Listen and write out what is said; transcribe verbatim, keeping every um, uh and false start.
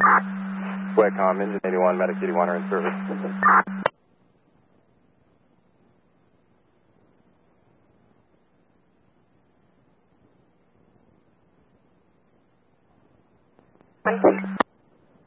Wacom, Engine eighty-one, Medic eighty-one are in service. One six.